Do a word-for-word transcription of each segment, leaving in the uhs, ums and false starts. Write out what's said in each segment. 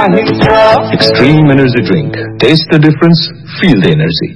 चाहिन्छ। Extreme energy drink. Taste the difference, feel the energy.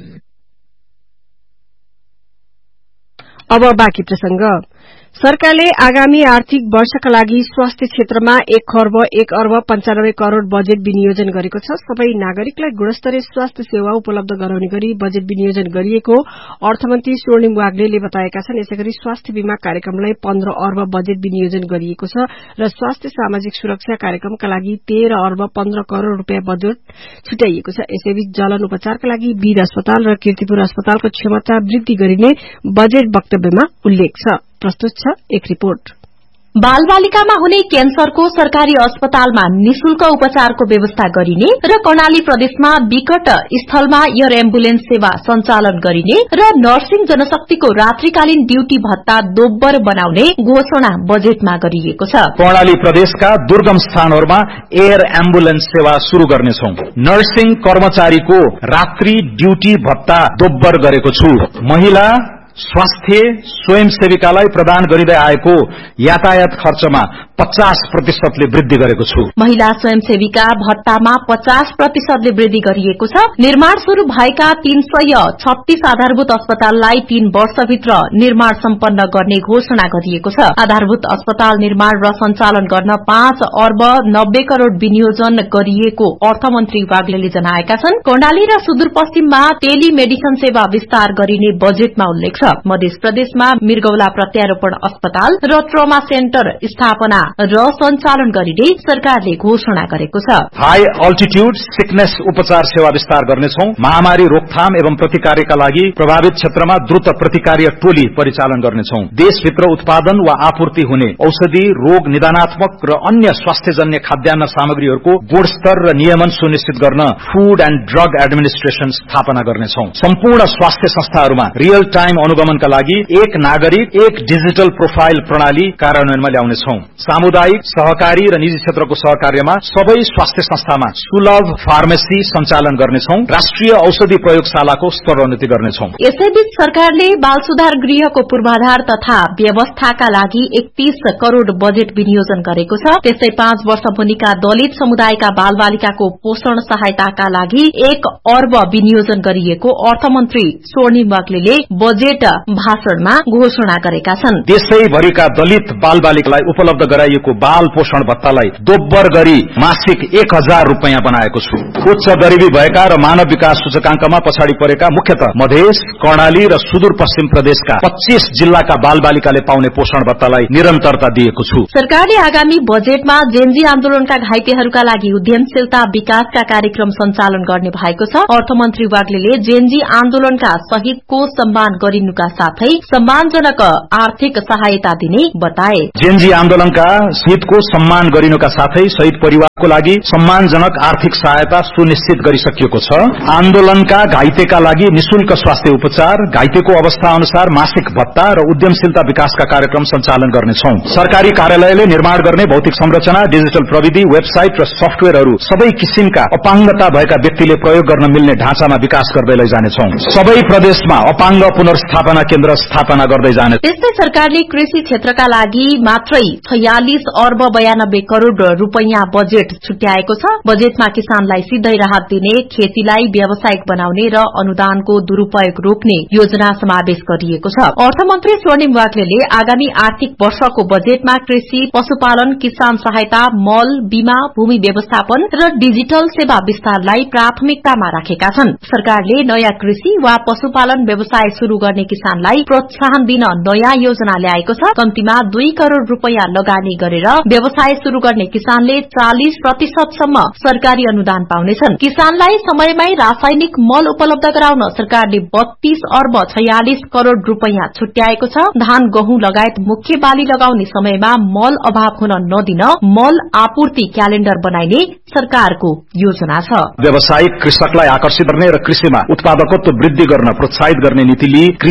अब बाँकी प्रसंग। सरकारले आगामी आर्थिक वर्षका लागि स्वास्थ्य क्षेत्रमा एक खर्ब एक अर्ब पञ्चानब्बे करोड़ बजेट विनियोजन गरेको छ। सबै नागरिकलाई गुणस्तरीय स्वास्थ्य सेवा उपलब्ध गराउने गरी बजेट विनियोजन गरिएको अर्थमन्त्री स्वर्णिम वाग्लेले बताएका छन्। यसैगरी स्वास्थ्य बीमा कार्यक्रमलाई पन्ध्र अर्ब बजेट विनियोजन गरिएको छ र स्वास्थ्य सामाजिक सुरक्षा कार्यक्रमका लागि तेह्र अर्ब पन्ध्र करोड़ रूपियाँ बजेट छुट्याइएको छ। यसैबीच जलन उपचारका लागि वीर अस्पताल र कीर्तिपुर अस्पतालको क्षमता वृद्धि गरिने बजेट वक्तव्यमा उल्लेख छ। प्रस्तुत छ एक रिपोर्ट। बालबालिकामा हुने क्यान्सरको सरकारी अस्पतालमा निशुल्क उपचारको व्यवस्था गरिने र कर्णाली प्रदेशमा विकट स्थलमा एयर एम्बुलेन्स सेवा सञ्चालन गरिने र नर्सिङ जनशक्तिको रात्रिकालीन ड्यूटी भत्ता दोब्बर बनाउने घोषणा बजेटमा गरिएको छ। कर्णाली प्रदेशका दुर्गम स्थानहरूमा एयर एम्बुलेन्स सेवा शुरू गर्नेछौं। नर्सिङ कर्मचारीको रात्रि ड्यूटी भत्ता दोब्बर गरेको छु। महिला स्वास्थ्य स्वयंसेविकालाई प्रदान गरिँदै आएको यातायात खर्चमा पचास प्रतिशतले वृद्धि गरेको छु। महिला स्वयंसेविका भत्तामा पचास प्रतिशतले वृद्धि गरिएको छ। निर्माण शुरू भएका तीन सय छत्तीस आधारभूत अस्पताललाई तीन वर्षभित्र निर्माण सम्पन्न गर्ने घोषणा गरिएको छ। आधारभूत अस्पताल निर्माण र सञ्चालन गर्न पाँच अर्ब नब्बे करोड़ विनियोजन गरिएको अर्थमन्त्री वाग्लेले जनाएका छन्। कर्णाली र सुदूरपश्चिममा टेलिमेडिसिन सेवा विस्तार गरिने बजेटमा उल्लेख छ। मध्य प्रदेशमा मृगौला प्रत्यारोपण अस्पताल र ट्रमा सेन्टर स्थापना र सञ्चालन गरिने सरकारले घोषणा गरेको छ। हाई अल्टिट्यूड सिकनेस उपचार सेवा विस्तार गर्नेछौं। महामारी रोकथाम एवं प्रतिकारका लागि प्रभावित क्षेत्रमा द्रुत प्रतिकार्य टोली परिचालन गर्नेछौं। देशभित्र उत्पादन वा आपूर्ति हुने औषधि, रोग निदानात्मक र अन्य स्वास्थ्यजन्य खाद्यान्न सामग्रीहरूको गुणस्तर र नियमन सुनिश्चित गर्न फूड एण्ड ड्रग एडमिनिस्ट्रेशन स्थापना गर्नेछौं। सम्पूर्ण स्वास्थ्य संस्थाहरूमा रियल टाइम अनुगमनका लागि एक नागरिक एक डिजिटल प्रोफाइल प्रणाली कार्यान्वयनमा ल्याउनेछौं। सामुदायिक, सहकारी र निजी क्षेत्रको सहकार्यमा सबै स्वास्थ्य संस्थामा सुलभ फार्मेसी सञ्चालन गर्नेछौं। राष्ट्रिय औषधि प्रयोगशालाको स्तरोन्नति गर्नेछौं। यसैबीच सरकारले बाल सुधार गृहको पूर्वाधार तथा व्यवस्थाका लागि एकतीस करोड़ बजेट विनियोजन गरेको छ। त्यस्तै पाँच वर्ष मुनिका दलित समुदायका बाल बालिकाको पोषण सहायताका लागि एक अर्ब विनियोजन गरिएको अर्थमन्त्री स्वर्णिम वाग्लेले बजेट भाषणमा घोषणा गरेका छन्। देशैभरिका दलित बाल बालिकालाई उपलब्ध गराइएको बाल पोषण भत्तालाई दोब्बर गरी मासिक एक हजार रूपियाँ बनाएको छु। उच्च गरिबी भएका र मानव विकास सूचकांकमा पछाडि परेका मुख्यतः मधेस, कर्णाली र सुदूरपश्चिम प्रदेशका पच्चीस जिल्लाका बाल बालिकाले पाउने पोषण भत्तालाई निरन्तरता दिएको छु। सरकारले आगामी बजेटमा जेनजी आन्दोलनका घाइतेहरूका लागि उद्यमशीलता विकासका कार्यक्रम सञ्चालन गर्ने भएको छ। अर्थमन्त्री वाग्लेले जेनजी आन्दोलनका शहीदको सम्मान गरिनुका साथै सम्मानजनक आर्थिक सहायता दिने बताए। जेनजी आन्दोलनका शहीदको सम्मान गरिनुका साथै शहीद परिवारको लागि सम्मानजनक आर्थिक सहायता सुनिश्चित गरिसकिएको छ। आन्दोलनका घाइतेका लागि निशुल्क स्वास्थ्य उपचार, घाइतेको अवस्था अनुसार मासिक भत्ता र उद्यमशीलता विकासका कार्यक्रम सञ्चालन गर्नेछौं। सरकारी कार्यालयले निर्माण गर्ने भौतिक संरचना, डिजिटल प्रविधि, वेबसाइट र सफ्टवेयरहरू सबै किसिमका अपाङ्गता भएका व्यक्तिले प्रयोग गर्न मिल्ने ढाँचामा विकास गर्दै लैजानेछौं। सबै प्रदेशमा अपाङ्ग पुनर्स्थापना केन्द्र स्थापना गर्दै जाने। त्यस्तै सरकारले कृषि क्षेत्रका लागि मात्रै छयालिस अर्ब बयानब्बे करोड़ रूपियाँ बजेट छुट्याएको छ। बजेटमा किसानलाई सिधै राहत दिने, खेतीलाई व्यावसायिक बनाउने र अनुदानको दुरूपयोग रोक्ने योजना समावेश गरिएको छ। अर्थमन्त्री स्वर्णिम वाग्लेले आगामी आर्थिक वर्षको बजेटमा कृषि, पशुपालन, किसान सहायता, मल, बीमा, भूमि व्यवस्थापन र डिजिटल सेवा विस्तारलाई प्राथमिकतामा राखेका छन्। सरकारले नयाँ कृषि वा पशुपालन व्यवसाय शुरू गर्ने किसानलाई प्रोत्साहन दिन नयाँ योजना ल्याएको छ। कम्तीमा दुई करोड़ रूपियाँ लगानी गरेर व्यवसाय शुरू गर्ने किसानले चालीस प्रतिशतसम्म सरकारी अनुदान पाउनेछन्। किसानलाई समयमै रासायनिक मल उपलब्ध गराउन सरकारले बत्तीस अर्ब छयालिस करोड़ रूपियाँ छुट्याएको छ। धान, गहुँ लगायत मुख्य बाली लगाउने समयमा मल अभाव हुन नदिन मल आपूर्ति क्यालेण्डर बनाइने सरकारको योजना छ। व्यावसायिक कृषकलाई आकर्षित गर्ने र कृषिमा उत्पादकत्व वृद्धि गर्न प्रोत्साहित गर्ने नीति लिई कृषि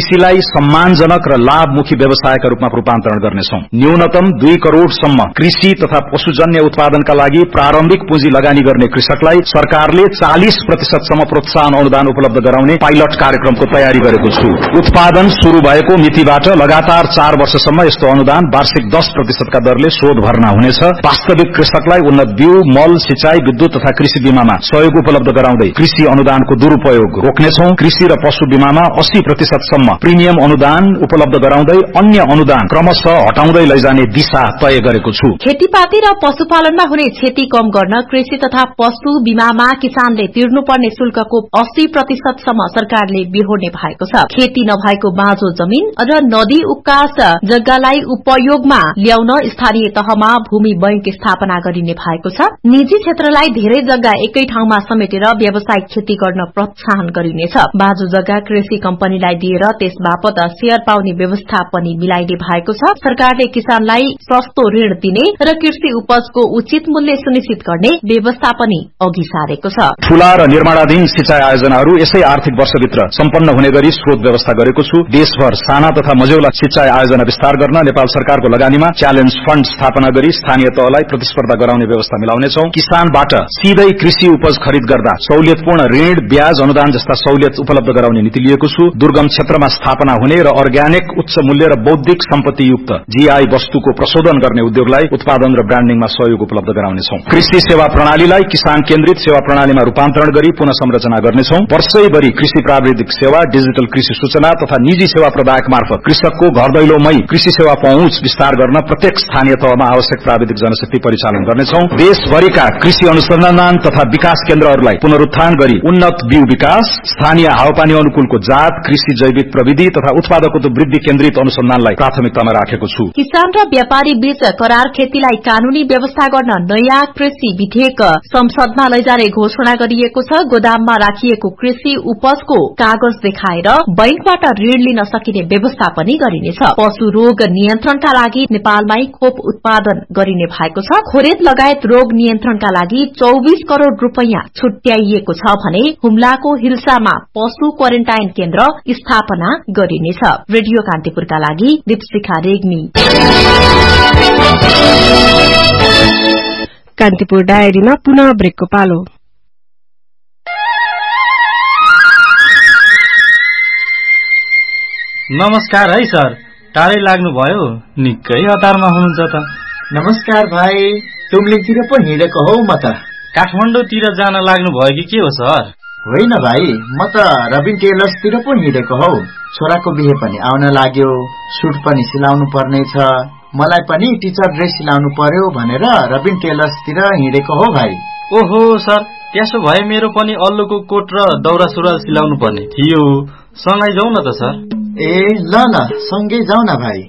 कृषिलाई सम्मानजनक र लाभमुखी व्यवसायका रूपमा रूपान्तरण गर्नेछौं। न्यूनतम दुई करोड़सम्म कृषि तथा पशुजन्य उत्पादनका लागि प्रारम्भिक पुँजी लगानी गर्ने कृषकलाई सरकारले चालीस प्रतिशतसम्म प्रोत्साहन अनुदान उपलब्ध गराउने पाइलट कार्यक्रमको तयारी गरेको छु। उत्पादन शुरू भएको मितिबाट लगातार चार वर्षसम्म यस्तो अनुदान वार्षिक दस प्रतिशतका दरले शोध भर्ना हुनेछ। वास्तविक कृषकलाई उन्नत बिउ, मल, सिंचाई, विद्युत तथा कृषि बीमामा सहयोग उपलब्ध गराउँदै कृषि अनुदानको दुरूपयोग रोक्नेछौं। कृषि र पशु बीमामा अस्सी प्रतिशतसम्म प्रिमियम अनुदान उपलब्ध गराउँदै अन्य अनुदान क्रमशः हटाउँदै लैजाने दिशा तय गरेको छु। खेतीपाती र पशुपालनमा हुने क्षति कम गर्न कृषि तथा पशु बीमामा किसानले तिर्नुपर्ने शुल्कको अस्सी प्रतिशतसम्म सरकारले बिहोर्ने भएको छ। खेती नभएको बाँझो जमीन र नदी उक्कास जग्गालाई उपयोगमा ल्याउन स्थानीय तहमा भूमि बैंक स्थापना गरिने भएको छ। निजी क्षेत्रलाई धेरै जग्गा एकै ठाउँमा समेटेर व्यावसायिक खेती गर्न प्रोत्साहन गरिनेछ। बाँझो जग्गा कृषि कम्पनीलाई दिएर त्यस बापत शेयर पाउने व्यवस्था पनि मिलाइने भएको छ। सरकारले किसानलाई सस्तो ऋण दिने र कृषि उपजको उचित मूल्य सुनिश्चित गर्ने व्यवस्था पनि अघि सारेको छ। ठूला र निर्माणाधीन सिंचाई आयोजनाहरू यसै आर्थिक वर्षभित्र सम्पन्न हुने गरी स्रोत व्यवस्था गरेको छु। देशभर साना तथा मझौला सिंचाई आयोजना विस्तार गर्न नेपाल सरकारको लगानीमा च्यालेन्ज फण्ड स्थापना गरी स्थानीय तहलाई प्रतिस्पर्धा गराउने व्यवस्था मिलाउनेछौं। किसानबाट सिधै कृषि उपज खरिद गर्दा सहुलियतपूर्ण ऋण, ब्याज, अनुदान जस्ता सहुलियत उपलब्ध गराउने नीति लिएको छु। दुर्गम क्षेत्रमा स्थापना हुने र अर्ग्यानिक, उच्च मूल्य र बौद्धिक सम्पत्तियुक्त जीआई वस्तुको प्रशोधन गर्ने उद्योगलाई उत्पादन र ब्रान्डिङमा सहयोग उपलब्ध गराउनेछौं। कृषि सेवा प्रणालीलाई किसान केन्द्रित सेवा प्रणालीमा रूपान्तरण गरी पुनः संरचना गर्नेछौं। वर्षैभरि कृषि प्राविधिक सेवा, डिजिटल कृषि सूचना तथा निजी सेवा प्रदायक मार्फत कृषकको घर दैलोमै कृषि सेवा पहुँच विस्तार गर्न प्रत्येक स्थानीय तहमा आवश्यक प्राविधिक जनशक्ति परिचालन गर्नेछौं। देशभरिका कृषि अनुसन्धान तथा विकास केन्द्रहरूलाई पुनरुत्थान गरी उन्नत बिउ विकास, स्थानीय हावापानी अनुकूलको जात, कृषि जैविक प्रविधि तथा उत्पादकत्व वृद्धि केन्द्रित अनुसन्धानलाई प्राथमिकतामा राखेको छु। किसान र व्यापारी बीच करार खेतीलाई कानूनी व्यवस्था गर्न नयाँ कृषि विधेयक संसदमा लैजाने घोषणा गरिएको छ। गोदाममा राखिएको कृषि उपजको कागज देखाएर बैंकबाट ऋण लिन सकिने व्यवस्था पनि गरिनेछ। पशु रोग नियन्त्रणका लागि नेपालमै खोप उत्पादन गरिने भएको छ। खोरेद लगायत रोग नियन्त्रणका लागि चौबिस करोड़ रूपियाँ छुट्याइएको छ भने हुम्लाको हिल्सामा पशु क्वारेन्टाइन केन्द्र स्थापना गरिनेछ। रेडियो कान्तिपुरका लागि दीपशिखा रेग्मी। कान्तिपुर डायरीमा पुनः ब्रेकको पालो। नमस्कार है सर, टाढै लाग्नुभयो, निकै हतारमा हुनुहुन्छ त। नमस्कार भाइ, तुमलिङतिर पो हिँडेको हौ म त। काठमाडौँतिर जान लाग्नु भयो कि के हो सर? होइन भाइ, म त रबिन टेलर्सतिर पो हिँडेको हौ। छोराको बिहे पनि आउन लाग्यो, सुट पनि सिलाउनु पर्ने छ, मलाई पनि टिचर ड्रेस सिलाउनु पर्यो भनेर रबिन टेलर्सतिर हिँडेको हो भाइ। ओहो सर, त्यसो भए मेरो पनि अल्लुको कोट र दौरा सुरुवाल सिलाउनु पर्ने थियो। सँगै जाउँ न त सर। ए ल ल, सँगै जाउँ न भाइ।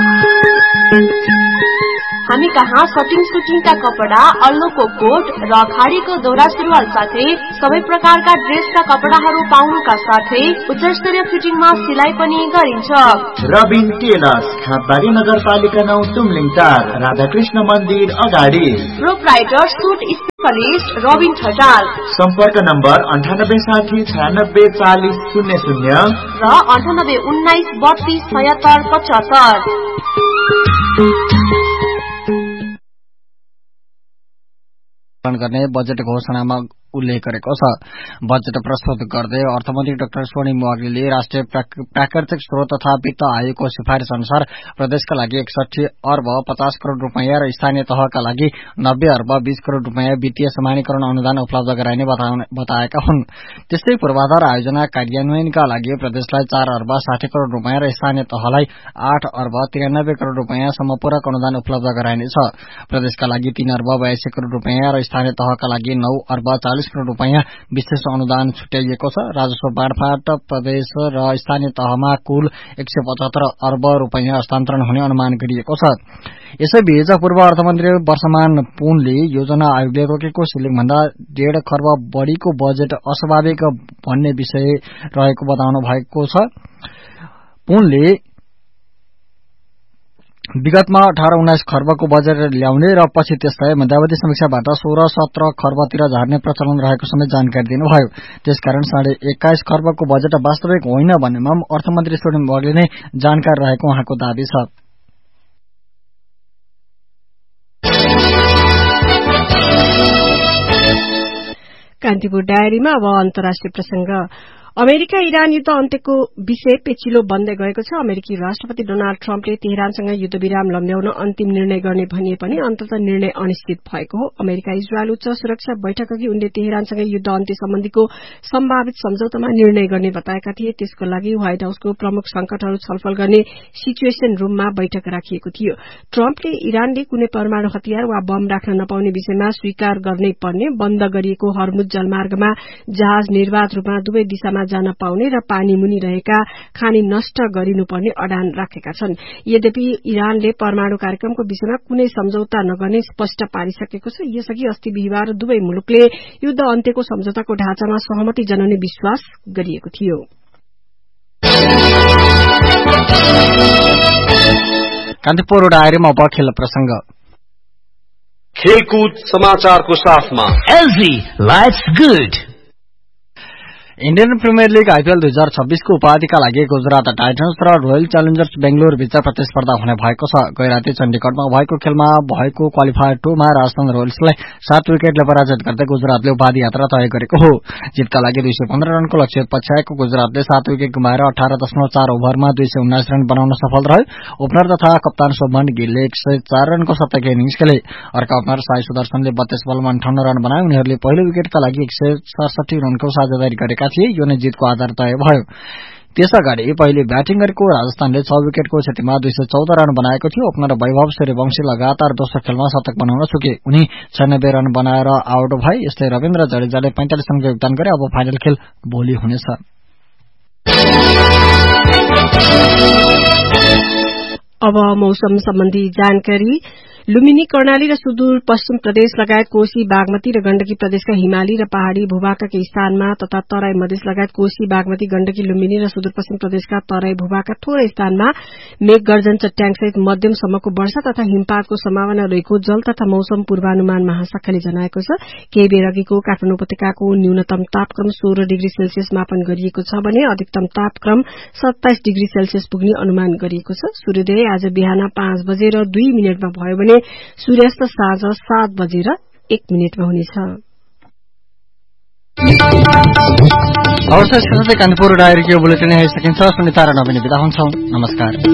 हामी कहाँ कटिङ सुटिङका कपडा, अल्लोको कोट र खाडीको दौरा सुरुवाल साथै सबै प्रकारका ड्रेसका कपडाहरू पाउनुका साथै उच्च स्तरीय फिटिङमा सिलाइ पनि गरिन्छ। रबिन टेलर्स, खापबारी नगरपालिका नौ, तुमलिङ चार, राधाकृष्ण मन्दिर अगाडि। Proprietor suit specialist Rabin Thatal. सम्पर्क नम्बर अन्ठानब्बे साठी छयानब्बे चालिस शून्य शून्य र अन्ठानब्बे उन्नाइस बत्तीस छयत्तर पचहत्तर। गर्ने बजेट घोषणामा उल्लेख गरेको छ। बजेट प्रस्तुत गर्दै अर्थमन्त्री डाक्टर स्वर्णिम वाग्लेले राष्ट्रिय प्राकृतिक स्रोत तथा वित्त आयोगको सिफारिश अनुसार प्रदेशका लागि एकसठी अर्ब पचास करोड़ रूपियाँ र स्थानीय तहका लागि नब्बे अर्ब बीस करोड़ रूपियाँ वित्तीय समानीकरण अनुदान उपलब्ध गराइने बताएका हुन्। त्यस्तै पूर्वाधार आयोजना कार्यान्वयनका लागि प्रदेशलाई चार अर्ब साठी करोड़ रूपियाँ र स्थानीय तहलाई आठ अर्ब तिरानब्बे करोड़ रूपियाँसम्म पूरक अनुदान उपलब्ध गराइनेछ। प्रदेशका लागि तीन अर्ब बयासी करोड़ रूपियाँ र स्थानीय तहका लागि नौ अर्ब चालिस करोड़ रूपियाँ विशेष अनुदान छुट्याइएको छ। राजस्व बाँडफाट प्रदेश र स्थानीय तहमा कुल एक सय पचहत्तर अर्ब रूपियाँ हस्तान्तरण हुने अनुमान गरिएको छ। यसैबीच पूर्व अर्थमन्त्री वर्षमान पुनले योजना आयोगले रोकेको सिलिङ भन्दा डेढ खर्ब बढ़ीको बजेट अस्वाभाविक भन्ने विषय रहेको बताउनु भएको छ। पुनले विगतमा अठार उन्नाइस खर्बको बजेट ल्याउने र पछि त्यसलाई मध्यावधि समीक्षाबाट सोह्र सत्र खर्बतिर झार्ने प्रचलन रहेको समेत जानकारी दिनुभयो। त्यसकारण साढे एक्काइस खर्बको बजेट वास्तविक होइन भन्नेमा अर्थमन्त्री सोनिम वाग्ले नै जानकार रहेको उहाँको दावी छ। कान्तिपुर डायरीमा अब अन्तर्राष्ट्रिय प्रसंग। अमेरिका इरान युद्ध अन्त्यको विषय पेचिलो बन्दै गएको छ। अमेरिकी राष्ट्रपति डोनाल्ड ट्रम्पले तेहरानसँग युद्धविराम लम्ब्याउन अन्तिम निर्णय गर्ने भनिए पनि अन्ततः निर्णय अनिश्चित भएको हो। अमेरिका इजरायल उच्च सुरक्षा बैठकअघि उनले तेहरानसँग युद्ध अन्त्य सम्बन्धीको सम्भावित सम्झौतामा निर्णय गर्ने बताएका थिए। त्यसको लागि व्हाइट हाउसको प्रमुख संकटहरू छलफल गर्ने सिचुएशन रूममा बैठक राखिएको थियो। ट्रम्पले इरानले कुनै परमाणु हतियार वा बम राख्न नपाउने विषयमा स्वीकार गर्नै पर्ने, बन्द गरिएको हर्मुज जलमार्गमा जहाज निर्वाध रूपमा दुवै दिशामा जान पाउने र पानी मुनि रहेका खानी नष्ट गरिनुपर्ने अडान राखेका छन्। यद्यपि इरानले परमाणु कार्यक्रमको विषयमा कुनै सम्झौता नगर्ने स्पष्ट पारिसकेको छ। यसअघि अस्ति बिहिबार दुवै मुलुकले युद्ध अन्त्यको सम्झौताको ढाँचामा सहमति जनाउने विश्वास गरिएको थियो। कान्तिपुर डायरीमा अब खेल प्रसंग। खेलकूद समाचारको साथमा LG lives good. Indian premier league IPL दुई हजार छब्बीसको उपाधिका लागि गुजरात टाइटन्स र रोयल च्यालेन्जर्स बेंगलोर बीच प्रतिस्पर्धा हुने भएको छ। गैराती चण्डीगढ़मा भएको खेलमा भएको क्वालिफायर टूमा राजस्थान रोयल्सलाई सात विकेटले पराजित गर्दै गुजरातले उपाधि यात्रा तय गरेको हो। जितका लागि दुई सय पन्ध्र रनको लक्ष्य पछ्याएको गुजरातले सात विकेट गुमाएर अठार दशमलव चार ओभरमा दुई सय उन्नाइस रन बनाउन सफल रह्यो। ओपनर तथा कप्तान शुभमन गिलले एक सय चार रनको शतकीय इनिंग्स खेले। अर्का ओपनर साई सुदर्शनले बत्तीस बलमा अन्ठाउन्न रन बनाए। उनीहरूले पहिलो विकेटका लागि एक सय सडसठी रनको साझेदारी गरेका थिए। यो नै जितको आधार तय भयो। त्यसअगाडि पहिले ब्याटिङ गरेको राजस्थानले छ विकेटको क्षतिमा दुई सय चौध रन बनाएको थियो। ओपनर वैभव सूर्यवंशी लगातार दोस्रो खेलमा शतक बनाउन चुके। उनी छयानब्बे रन बनाएर आउट भए। यस्तै रविन्द्र जडेजाले पैंतालिस रनको योगदान गरे। अब फाइनल खेल भोलि हुनेछ। अब मौसम सम्बन्धी जानकारी। लुम्बिनी, कर्णाली र सुदूर पश्चिम प्रदेश लगायत कोशी, बागमती र गण्डकी प्रदेशका हिमाली र पहाड़ी भूभागका केही स्थानमा तथा तराई मधेस लगायत कोशी, बागमती, गण्डकी, लुम्बिनी र सुदूरपश्चिम प्रदेशका तराई भूभागका थोरै स्थानमा मेघ गर्जन, चट्याङसहित मध्यमसम्मको वर्षा तथा हिमपातको सम्भावना रहेको जल तथा मौसम पूर्वानुमान महाशाखाले जनाएको छ। केही बेर अघिको काठमाडौँ उपत्यकाको न्यूनतम तापक्रम सोह्र डिग्री सेल्सियस मापन गरिएको छ भने अधिकतम तापक्रम सत्ताइस डिग्री सेल्सियस पुग्ने अनुमान गरिएको छ। सूर्योदय आज बिहान पाँच बजेर दुई मिनटमा भयो भने सूर्यास्त साँझ सात बजेर एक मिनटमा हुनेछ। कान्तिपुर डायरीको बुलेटिन हेरिसकिन्छ। सुनिता र नवीन बिदा हुन्छौं। नमस्कार।